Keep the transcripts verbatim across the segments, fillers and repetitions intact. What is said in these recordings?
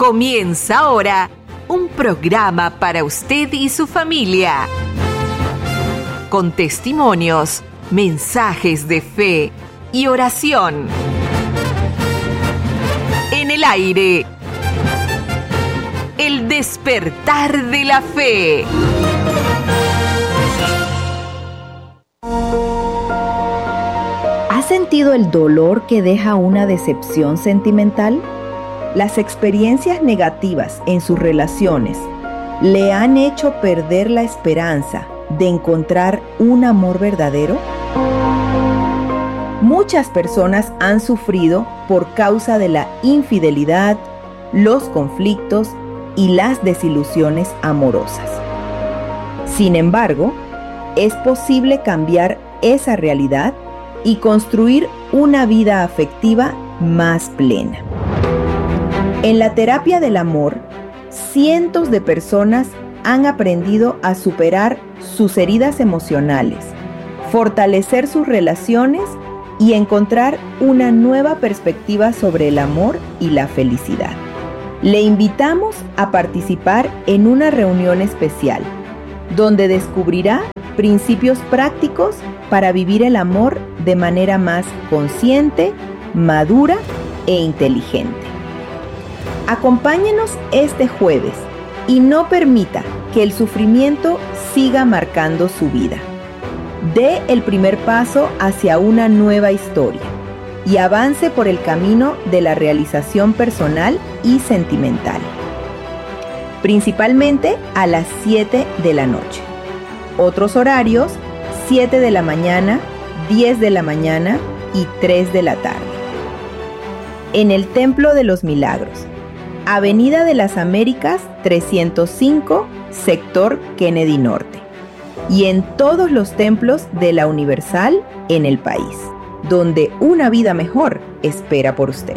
Comienza ahora un programa para usted y su familia. Con testimonios, mensajes de fe y oración. En el aire, el despertar de la fe. ¿Has sentido el dolor que deja una decepción sentimental? Las experiencias negativas en sus relaciones le han hecho perder la esperanza de encontrar un amor verdadero. Muchas personas han sufrido por causa de la infidelidad, los conflictos y las desilusiones amorosas. Sin embargo, es posible cambiar esa realidad y construir una vida afectiva más plena. En la terapia del amor, cientos de personas han aprendido a superar sus heridas emocionales, fortalecer sus relaciones y encontrar una nueva perspectiva sobre el amor y la felicidad. Le invitamos a participar en una reunión especial, donde descubrirá principios prácticos para vivir el amor de manera más consciente, madura e inteligente. Acompáñenos este jueves y no permita que el sufrimiento siga marcando su vida. Dé el primer paso hacia una nueva historia y avance por el camino de la realización personal y sentimental. Principalmente a las siete de la noche. Otros horarios, siete de la mañana, diez de la mañana y tres de la tarde. En el Templo de los Milagros, Avenida de las Américas trescientos cinco, sector Kennedy Norte. Y en todos los templos de la Universal en el país, donde una vida mejor espera por usted.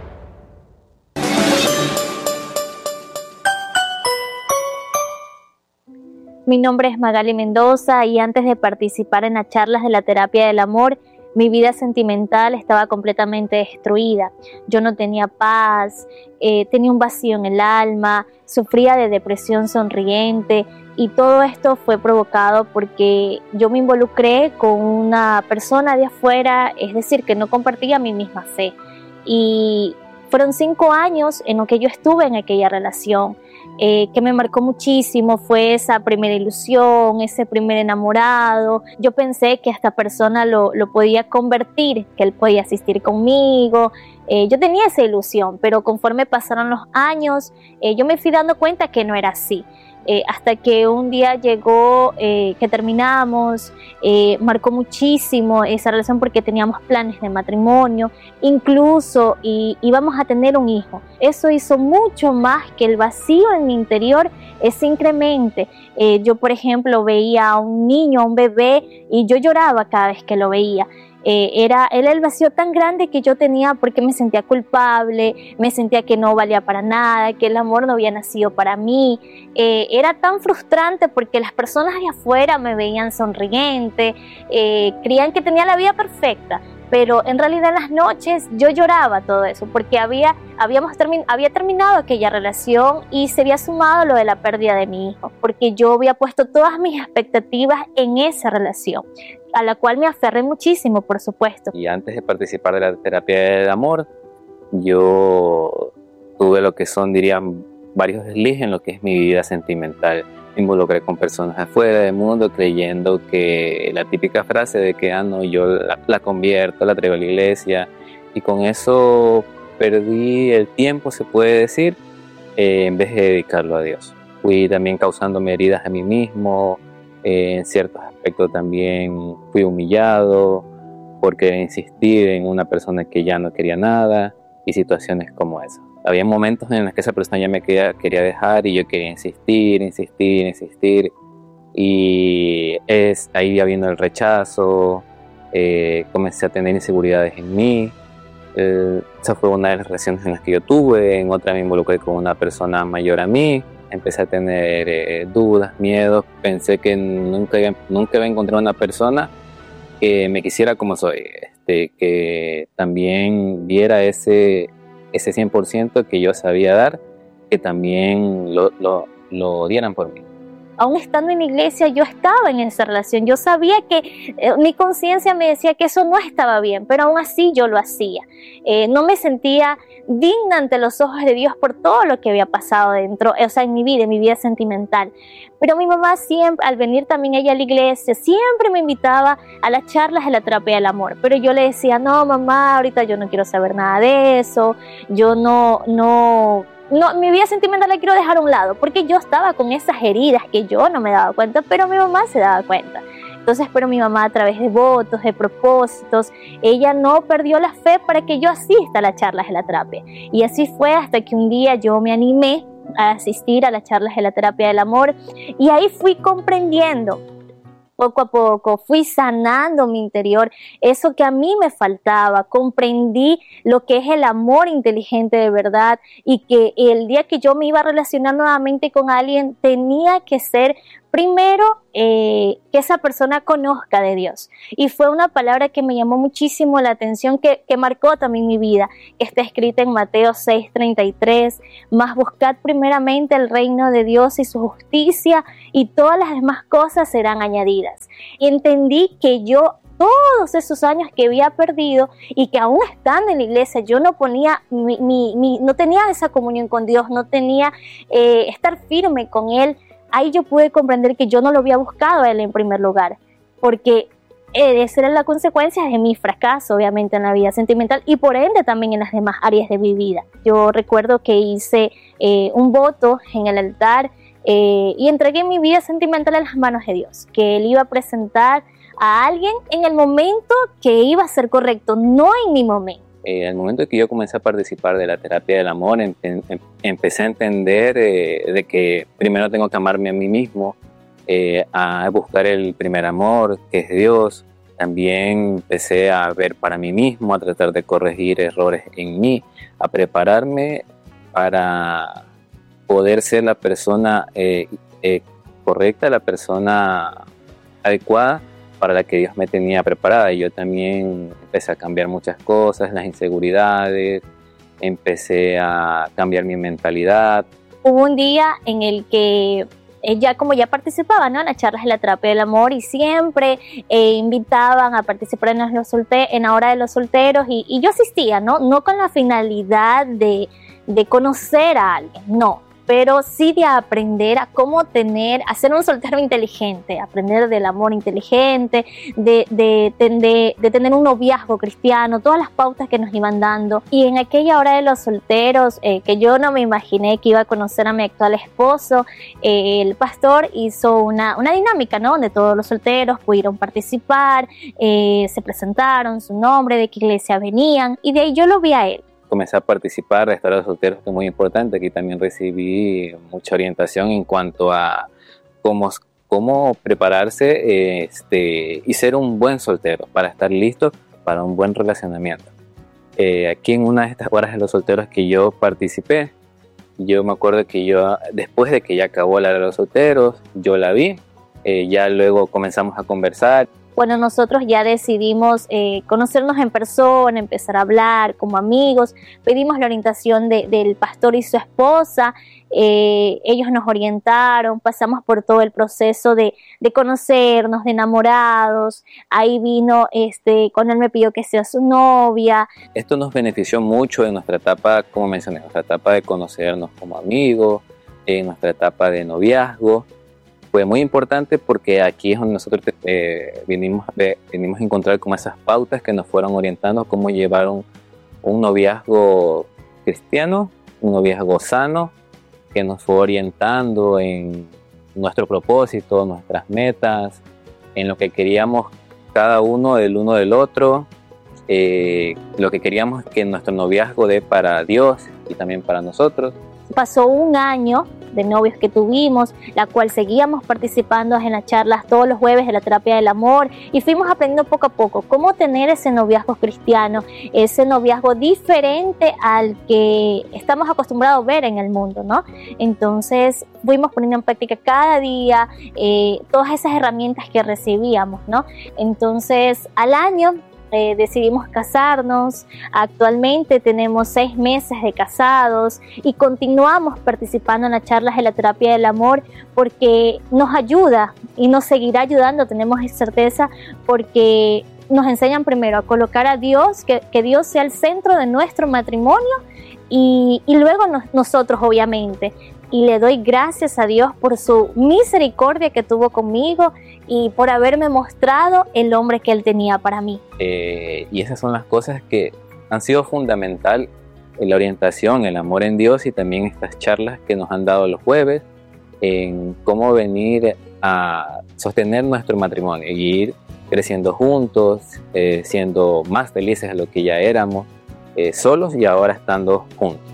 Mi nombre es Magali Mendoza y antes de participar en las charlas de la terapia del amor, mi vida sentimental estaba completamente destruida. Yo no tenía paz, eh, tenía un vacío en el alma, sufría de depresión sonriente y todo esto fue provocado porque yo me involucré con una persona de afuera, es decir, que no compartía mi misma fe. Y fueron cinco años en los que yo estuve en aquella relación. Eh, que me marcó muchísimo fue esa primera ilusión, ese primer enamorado. Yo pensé que esta persona lo, lo podía convertir, que él podía asistir conmigo. Eh, yo tenía esa ilusión, pero conforme pasaron los años, eh, yo me fui dando cuenta que no era así. Eh, hasta que un día llegó, eh, que terminamos, eh, marcó muchísimo esa relación porque teníamos planes de matrimonio, incluso y, íbamos a tener un hijo. Eso hizo mucho más que el vacío en mi interior eh, se incremente. Eh, yo, por ejemplo, veía a un niño, a un bebé, y yo lloraba cada vez que lo veía. Eh, era, era el vacío tan grande que yo tenía porque me sentía culpable, me sentía que no valía para nada, que el amor no había nacido para mí. Eh, era tan frustrante porque las personas de afuera me veían sonriente, eh, creían que tenía la vida perfecta, pero en realidad en las noches yo lloraba todo eso porque había, habíamos termi- había terminado aquella relación y se había sumado lo de la pérdida de mi hijo, porque yo había puesto todas mis expectativas en esa relación, a la cual me aferré muchísimo, por supuesto. Y antes de participar de la terapia del amor, yo tuve lo que son, dirían, varios deslices en lo que es mi vida sentimental. Me involucré con personas afuera del mundo creyendo que la típica frase de que ah, no, yo la, la convierto, la traigo a la iglesia, y con eso perdí el tiempo, se puede decir, eh, en vez de dedicarlo a Dios. Fui también causándome heridas a mí mismo. Eh, en ciertos aspectos también fui humillado por querer insistir en una persona que ya no quería nada y situaciones como esa. Había momentos en los que esa persona ya me quería, quería dejar y yo quería insistir, insistir, insistir, y es ahí ya vino el rechazo. Eh, comencé a tener inseguridades en mí. Eh, esa fue una de las relaciones en las que yo tuve. En otra me involucré con una persona mayor a mí. Empecé a tener eh, dudas, miedos. Pensé que nunca iba, nunca iba a encontrar una persona que me quisiera como soy, este, que también viera ese, ese cien por ciento que yo sabía dar, que también lo, lo, lo dieran por mí. Aún estando en la iglesia, yo estaba en esa relación. Yo sabía que eh, mi conciencia me decía que eso no estaba bien, pero aún así yo lo hacía. Eh, no me sentía digna ante los ojos de Dios por todo lo que había pasado dentro, o sea, en mi vida, en mi vida sentimental. Pero mi mamá siempre, al venir también ella a la iglesia, siempre me invitaba a las charlas de la terapia del amor. Pero yo le decía, no, mamá, ahorita yo no quiero saber nada de eso. Yo no, no... No, mi vida sentimental la quiero dejar a un lado, porque yo estaba con esas heridas que yo no me daba cuenta, pero mi mamá se daba cuenta. Entonces, pero mi mamá, a través de votos, de propósitos, ella no perdió la fe para que yo asista a las charlas de la terapia. Y así fue hasta que un día yo me animé a asistir a las charlas de la terapia del amor, y ahí fui comprendiendo. Poco a poco fui sanando mi interior, eso que a mí me faltaba. Comprendí lo que es el amor inteligente de verdad, y que el día que yo me iba a relacionar nuevamente con alguien tenía que ser primero eh, que esa persona conozca de Dios. Y fue una palabra que me llamó muchísimo la atención, que, que marcó también mi vida, que está escrita en Mateo seis treinta y tres, mas buscad primeramente el reino de Dios y su justicia, y todas las demás cosas serán añadidas. Y entendí que yo, todos esos años que había perdido y que aún estando en la iglesia, yo no ponía mi, mi, mi, no tenía esa comunión con Dios, no tenía eh, estar firme con Él. Ahí yo pude comprender que yo no lo había buscado a Él en primer lugar, porque esa era la consecuencia de mi fracaso, obviamente, en la vida sentimental, y por ende también en las demás áreas de mi vida. Yo recuerdo que hice eh, un voto en el altar eh, y entregué mi vida sentimental en las manos de Dios, que Él iba a presentar a alguien en el momento que iba a ser correcto, no en mi momento. Eh, al momento que yo comencé a participar de la terapia del amor, em, em, empecé a entender eh, de que primero tengo que amarme a mí mismo, eh, a buscar el primer amor, que es Dios. También empecé a ver para mí mismo, a tratar de corregir errores en mí, a prepararme para poder ser la persona eh, eh, correcta, la persona adecuada para la que Dios me tenía preparada. Y yo también empecé a cambiar muchas cosas, las inseguridades, empecé a cambiar mi mentalidad. Hubo un día en el que ella, como ya participaba, ¿no?, en las charlas de la terapia del amor, y siempre eh, invitaban a participar en, los solte- en la hora de los solteros, y, y yo asistía, ¿no? No con la finalidad de, de conocer a alguien, no, pero sí de aprender a cómo tener, a ser un soltero inteligente, aprender del amor inteligente, de, de, de, de tener un noviazgo cristiano, todas las pautas que nos iban dando. Y en aquella hora de los solteros, eh, que yo no me imaginé que iba a conocer a mi actual esposo, eh, el pastor hizo una, una dinámica, ¿no?, donde todos los solteros pudieron participar, eh, se presentaron su nombre, de qué iglesia venían, y de ahí yo lo vi a él. Comencé a participar de Restaurar Solteros, que es muy importante. Aquí también recibí mucha orientación en cuanto a cómo, cómo prepararse este, y ser un buen soltero para estar listo para un buen relacionamiento. Eh, aquí en una de estas horas de los solteros que yo participé, yo me acuerdo que yo, después de que ya acabó la hora de los solteros, yo la vi, eh, ya luego comenzamos a conversar. Cuando nosotros ya decidimos eh, conocernos en persona, empezar a hablar como amigos, pedimos la orientación de, del pastor y su esposa, eh, ellos nos orientaron, pasamos por todo el proceso de, de conocernos, de enamorados. Ahí vino, este, cuando él me pidió que sea su novia. Esto nos benefició mucho en nuestra etapa, como mencioné, nuestra etapa de conocernos como amigos, en nuestra etapa de noviazgo. Fue muy importante porque aquí es donde nosotros eh, vinimos, eh, vinimos a encontrar como esas pautas que nos fueron orientando cómo llevar un, un noviazgo cristiano, un noviazgo sano, que nos fue orientando en nuestro propósito, nuestras metas, en lo que queríamos cada uno del uno del otro, eh, lo que queríamos que nuestro noviazgo dé para Dios y también para nosotros. Pasó un año de novios que tuvimos, la cual seguíamos participando en las charlas todos los jueves de la terapia del amor, y fuimos aprendiendo poco a poco cómo tener ese noviazgo cristiano, ese noviazgo diferente al que estamos acostumbrados a ver en el mundo, ¿no? Entonces fuimos poniendo en práctica cada día eh, todas esas herramientas que recibíamos, ¿no? Entonces al año eh, decidimos casarnos. Actualmente tenemos seis meses de casados y continuamos participando en las charlas de la terapia del amor porque nos ayuda y nos seguirá ayudando, tenemos certeza, porque nos enseñan primero a colocar a Dios, que, que Dios sea el centro de nuestro matrimonio y, y luego nos, nosotros obviamente. Y le doy gracias a Dios por su misericordia que tuvo conmigo y por haberme mostrado el hombre que Él tenía para mí. Eh, y esas son las cosas que han sido fundamental en la orientación, el amor en Dios y también estas charlas que nos han dado los jueves en cómo venir a sostener nuestro matrimonio y ir creciendo juntos, eh, siendo más felices de lo que ya éramos, eh, solos y ahora estando juntos.